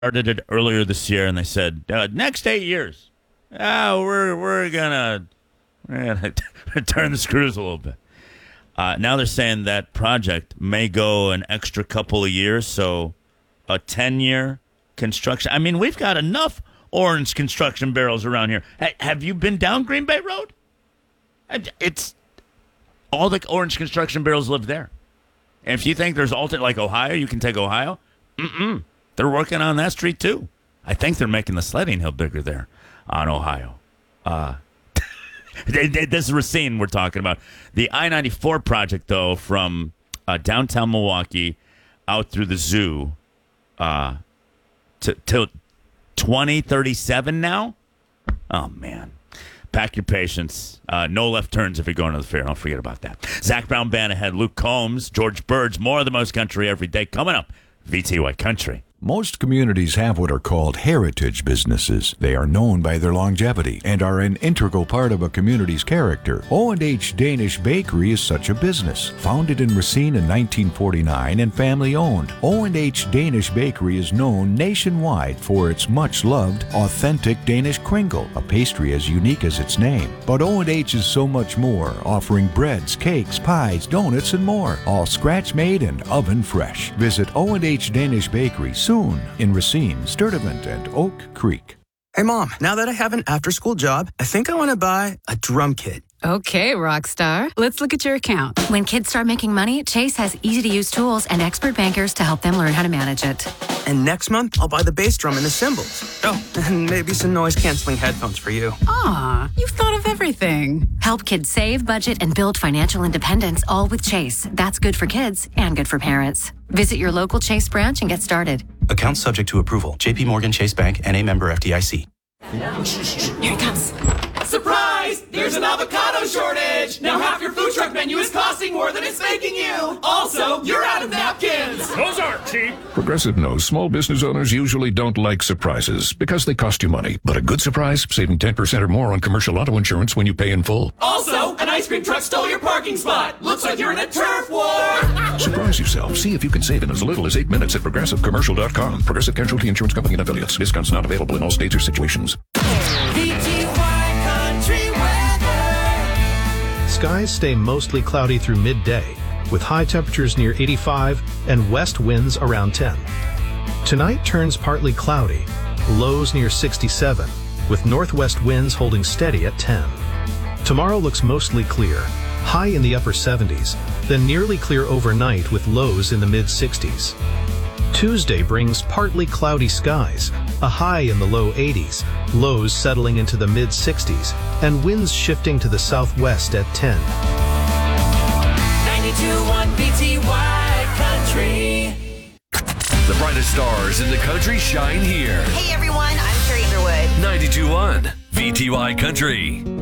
started it earlier this year, and they said next 8 years, we're gonna turn the screws a little bit. Now they're saying that project may go an extra couple of years, so a 10-year construction. I mean, we've got enough orange construction barrels around here. Hey, have you been down Green Bay Road? It's all the orange construction barrels live there. And if you think there's alternate, like Ohio, you can take Ohio. They're working on that street too. I think they're making the sledding hill bigger there on Ohio. This is Racine we're talking about. The I-94 project, though, from downtown Milwaukee out through the zoo to 2037 now. Oh, man. Pack your patience. No left turns if you're going to the fair. Don't forget about that. Zach Brown Band ahead. Luke Combs, George Burge, more of the Most Country every day. Coming up, VTY Country. Most communities have what are called heritage businesses. They are known by their longevity and are an integral part of a community's character. O&H Danish Bakery is such a business. Founded in Racine in 1949 and family-owned, O&H Danish Bakery is known nationwide for its much-loved, authentic Danish kringle, a pastry as unique as its name. But O&H is so much more, offering breads, cakes, pies, donuts, and more, all scratch-made and oven-fresh. Visit O&H Danish Bakery soon in Racine, Sturtevant, and Oak Creek. Hey, Mom, now that I have an after-school job, I think I want to buy a drum kit. Okay, rock star. Let's look at your account. When kids start making money, Chase has easy-to-use tools and expert bankers to help them learn how to manage it. And next month, I'll buy the bass drum and the cymbals. Oh, and maybe some noise-canceling headphones for you. Aw, you've thought of everything. Help kids save, budget, and build financial independence, all with Chase. That's good for kids and good for parents. Visit your local Chase branch and get started. Account subject to approval. J.P. Morgan Chase Bank, N.A. member FDIC. Here it comes. Surprise! There's an avocado shortage! Now half your food truck menu is costing more than it's making you! Also, you're out of napkins! Those aren't cheap! Progressive knows small business owners usually don't like surprises because they cost you money. But a good surprise, saving 10% or more on commercial auto insurance when you pay in full. Also, an ice cream truck stole your parking spot! Looks like you're in a turf war! Surprise yourself. See if you can save in as little as 8 minutes at ProgressiveCommercial.com. Progressive Casualty Insurance Company and Affiliates. Discounts not available in all states or situations. Skies stay mostly cloudy through midday, with high temperatures near 85 and west winds around 10. Tonight turns partly cloudy, lows near 67, with northwest winds holding steady at 10. Tomorrow looks mostly clear, high in the upper 70s, then nearly clear overnight with lows in the mid-60s. Tuesday brings partly cloudy skies, a high in the low 80s, lows settling into the mid-60s, and winds shifting to the southwest at 10. 92.1 VTY Country. The brightest stars in the country shine here. Hey everyone, I'm Sherry Underwood. 92.1 VTY Country.